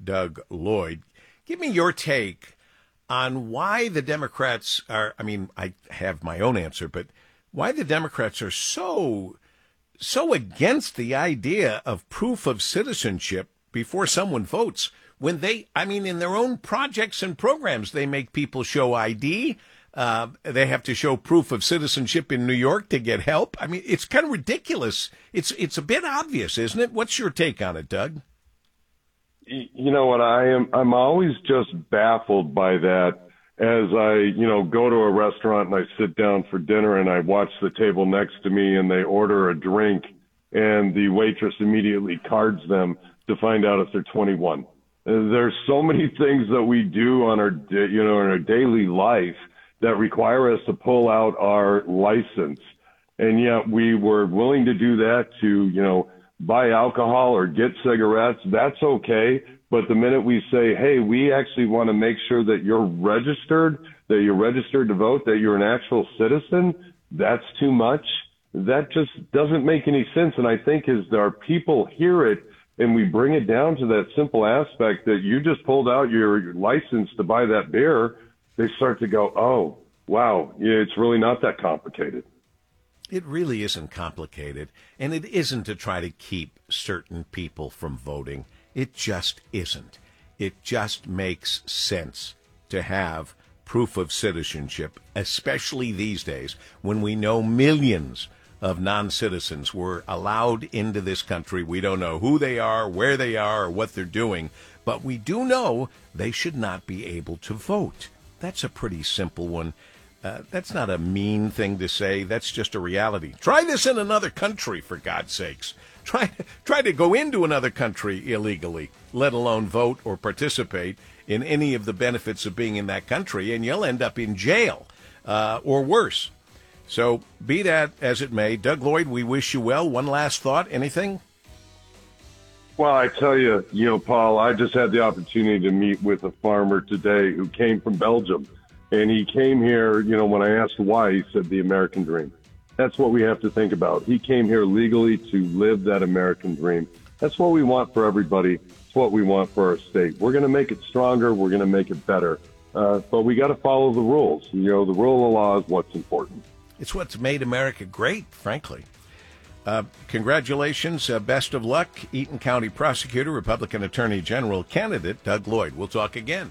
Doug Lloyd. Give me your take on why the Democrats are, I have my own answer, but why the Democrats are so against the idea of proof of citizenship before someone votes when in their own projects and programs, they make people show ID. They have to show proof of citizenship in New York to get help. It's kind of ridiculous. It's a bit obvious, isn't it? What's your take on it, Doug? You know what, I'm always just baffled by that as I, go to a restaurant and I sit down for dinner and I watch the table next to me and they order a drink and the waitress immediately cards them to find out if they're 21. There's so many things that we do on our, in our daily life that require us to pull out our license. And yet we were willing to do that to, buy alcohol or get cigarettes. That's okay. But the minute we say, hey, we actually want to make sure that you're registered to vote, that you're an actual citizen, that's too much. That just doesn't make any sense. And I think as our people hear it and we bring it down to that simple aspect that you just pulled out your license to buy that beer, they start to go, oh, wow, yeah, it's really not that complicated. It really isn't complicated, and it isn't to try to keep certain people from voting. It just isn't. It just makes sense to have proof of citizenship, especially these days when we know millions of non-citizens were allowed into this country. We don't know who they are, where they are, or what they're doing, but we do know they should not be able to vote. That's a pretty simple one. That's not a mean thing to say. That's just a reality. Try this in another country, for God's sakes. Try to go into another country illegally, let alone vote or participate in any of the benefits of being in that country, and you'll end up in jail or worse. So be that as it may, Doug Lloyd, we wish you well. One last thought, anything? Well, I tell you, Paul, I just had the opportunity to meet with a farmer today who came from Belgium. And he came here, when I asked why, he said the American dream. That's what we have to think about. He came here legally to live that American dream. That's what we want for everybody. It's what we want for our state. We're going to make it stronger. We're going to make it better. But we got to follow the rules. The rule of law is what's important. It's what's made America great, frankly. Congratulations. Best of luck. Eaton County Prosecutor, Republican Attorney General candidate Doug Lloyd. We'll talk again.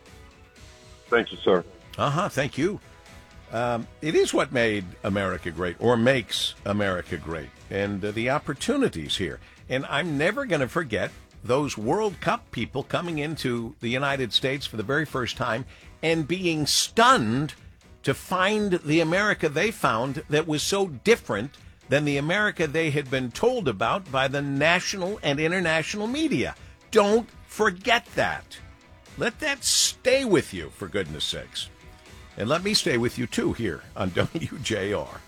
Thank you, sir. Thank you. It is what made America great, or makes America great, and the opportunities here. And I'm never going to forget those World Cup people coming into the United States for the very first time and being stunned to find the America they found that was so different than the America they had been told about by the national and international media. Don't forget that. Let that stay with you, for goodness sakes. And let me stay with you, too, here on WJR.